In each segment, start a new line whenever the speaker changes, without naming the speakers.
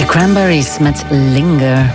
Cranberries met Linger.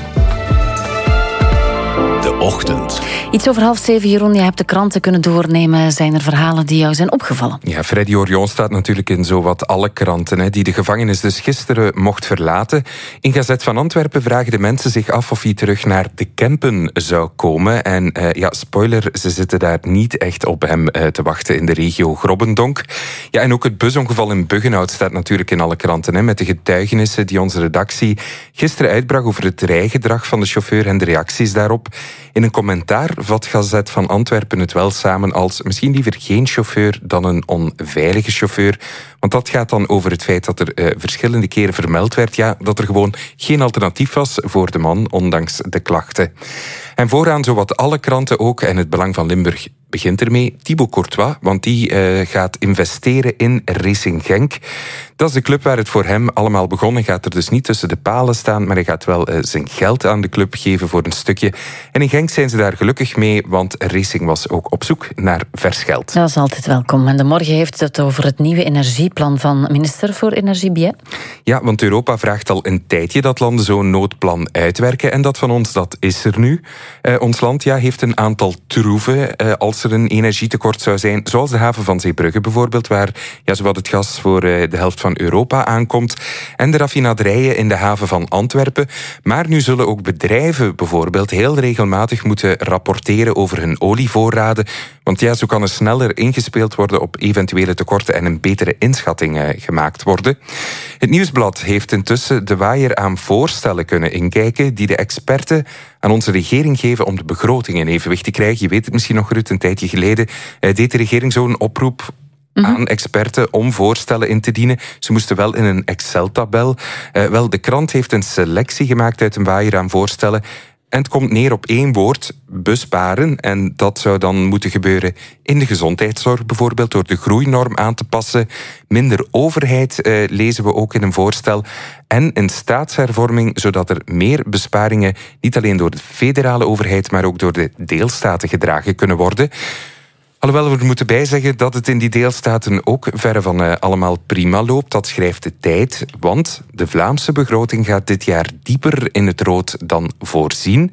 De Ochtend.
Iets over 6:30, Jeroen. Je hebt de kranten kunnen doornemen. Zijn er verhalen die jou zijn opgevallen?
Ja, Freddy Orion staat natuurlijk in zowat alle kranten, die de gevangenis dus gisteren mocht verlaten. In Gazet van Antwerpen vragen de mensen zich af of hij terug naar de Kempen zou komen. En spoiler, ze zitten daar niet echt op hem te wachten in de regio Grobbendonk. Ja, en ook het busongeval in Buggenhout staat natuurlijk in alle kranten, met de getuigenissen die onze redactie gisteren uitbracht over het rijgedrag van de chauffeur en de reacties daarop. In een commentaar vat Gazet van Antwerpen het wel samen als misschien liever geen chauffeur dan een onveilige chauffeur. Want dat gaat dan over het feit dat er verschillende keren vermeld werd dat er gewoon geen alternatief was voor de man, ondanks de klachten. En vooraan zowat alle kranten ook, en het Belang van Limburg begint ermee, Thibaut Courtois, want die gaat investeren in Racing Genk. Dat is de club waar het voor hem allemaal begon. Hij gaat er dus niet tussen de palen staan, maar hij gaat wel zijn geld aan de club geven voor een stukje. En in Genk zijn ze daar gelukkig mee, want Racing was ook op zoek naar vers geld.
Dat is altijd welkom. En de Morgen heeft het over het nieuwe energieplan van minister voor Energie Biet.
Ja, want Europa vraagt al een tijdje dat landen zo'n noodplan uitwerken. En dat van ons, dat is er nu. Ons land heeft een aantal troeven als er een energietekort zou zijn. Zoals de haven van Zeebrugge bijvoorbeeld, waar zowat het gas voor de helft van Europa aankomt. En de raffinaderijen in de haven van Antwerpen. Maar nu zullen ook bedrijven bijvoorbeeld heel regelmatig moeten rapporteren over hun olievoorraden. Want zo kan er sneller ingespeeld worden op eventuele tekorten en een betere inschatting gemaakt worden. Het Nieuwsblad heeft intussen de waaier aan voorstellen kunnen inkijken die de experten aan onze regering geven om de begroting in evenwicht te krijgen. Je weet het misschien nog, Ruud, een tijdje geleden deed de regering zo'n oproep aan experten om voorstellen in te dienen. Ze moesten wel in een Excel-tabel. De krant heeft een selectie gemaakt uit een waaier aan voorstellen. En het komt neer op 1 woord, besparen. En dat zou dan moeten gebeuren in de gezondheidszorg bijvoorbeeld, door de groeinorm aan te passen. Minder overheid lezen we ook in een voorstel. En een staatshervorming, zodat er meer besparingen niet alleen door de federale overheid, maar ook door de deelstaten gedragen kunnen worden. Alhoewel we moeten bijzeggen dat het in die deelstaten ook verre van allemaal prima loopt. Dat schrijft de Tijd, want de Vlaamse begroting gaat dit jaar dieper in het rood dan voorzien.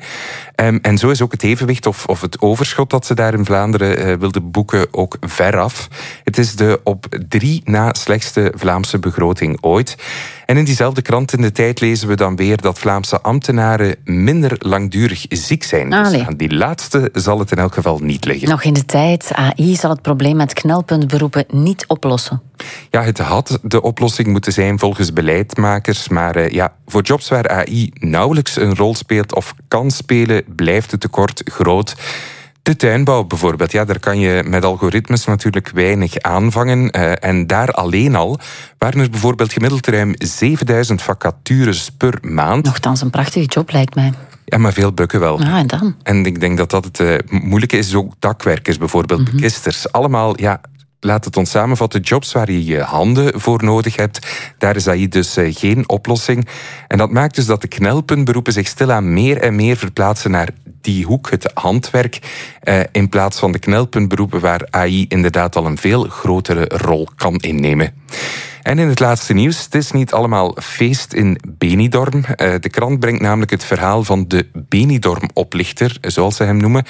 En zo is ook het evenwicht of het overschot dat ze daar in Vlaanderen wilden boeken ook veraf. Het is de op 3 na slechtste Vlaamse begroting ooit. En in diezelfde krant in de Tijd lezen we dan weer dat Vlaamse ambtenaren minder langdurig ziek zijn. Dus aan die laatste zal het in elk geval niet liggen.
Nog in de Tijd, AI zal het probleem met knelpuntberoepen niet oplossen.
Ja, het had de oplossing moeten zijn volgens beleidsmakers. Maar voor jobs waar AI nauwelijks een rol speelt of kan spelen, blijft het tekort groot. De tuinbouw bijvoorbeeld, daar kan je met algoritmes natuurlijk weinig aanvangen. En daar alleen al waren er bijvoorbeeld gemiddeld ruim 7000 vacatures per maand.
Nochtans een prachtige job, lijkt mij.
Ja, maar veel bukken wel.
En dan?
En ik denk dat het moeilijke is, ook dakwerkers bijvoorbeeld, bekisters. Allemaal, laat het ons samenvatten, jobs waar je je handen voor nodig hebt, daar is AI dus geen oplossing. En dat maakt dus dat de knelpuntberoepen zich stilaan meer en meer verplaatsen naar die hoek, het handwerk, in plaats van de knelpuntberoepen waar AI inderdaad al een veel grotere rol kan innemen. En in het laatste nieuws, het is niet allemaal feest in Benidorm. De krant brengt namelijk het verhaal van de Benidorm-oplichter, zoals ze hem noemen.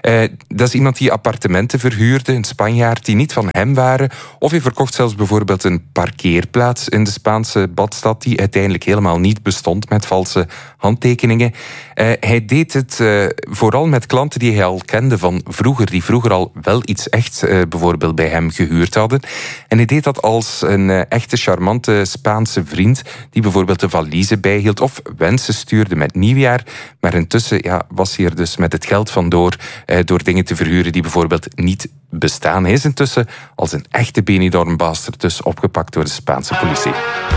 Dat is iemand die appartementen verhuurde, een Spanjaard, die niet van hem waren. Of hij verkocht zelfs bijvoorbeeld een parkeerplaats in de Spaanse badstad die uiteindelijk helemaal niet bestond met valse handtekeningen. Hij deed het vooral met klanten die hij al kende van vroeger, die vroeger al wel iets echt bijvoorbeeld bij hem gehuurd hadden. En hij deed dat als een echte charmante Spaanse vriend die bijvoorbeeld de valiezen bijhield of wensen stuurde met nieuwjaar. Maar intussen was hij er dus met het geld vandoor door dingen te verhuren die bijvoorbeeld niet bestaan. Hij is intussen als een echte Benidorm-bastard dus opgepakt door de Spaanse politie.